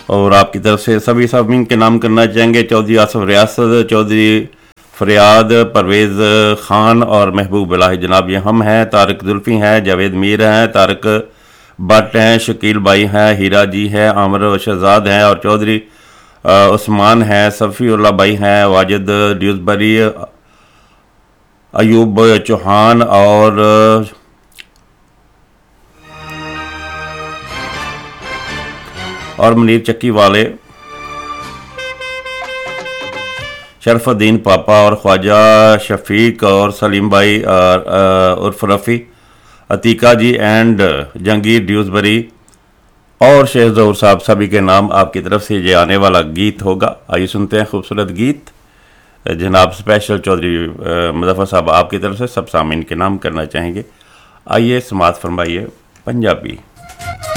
और आपकी तरफ से सभी सामीन के नाम करना चाहेंगे। चौधरी आसफ रियासत, चौधरी फरियाद, परवेज़ ख़ान और महबूब इलाही जनाब ये हम हैं। तारिक जुल्फ़ी हैं, जावेद मीर हैं, तारिक भट्ट हैं, शकील भाई हैं, हीरा जी हैं, आमिर शहजाद हैं और चौधरी उस्मान हैं, सफ़ीउल्लाह भाई हैं, वाजिद ड्यूसबरी, अयूब चौहान और मुनीर चक्की वाले, शरफुद्दीन पापा और ख्वाजा शफीक और सलीम भाई उर्फ रफ़ी, अतीका जी एंड जंगीर ड्यूसबरी और शेख ज़हूर साहब, सभी के नाम आपकी तरफ से ये आने वाला गीत होगा। आइए सुनते हैं खूबसूरत गीत। जनाब स्पेशल चौधरी मुज़फ़्फ़र साहब आपकी तरफ से सब सामीन के नाम करना चाहेंगे। आइए समाअत फरमाइए पंजाबी।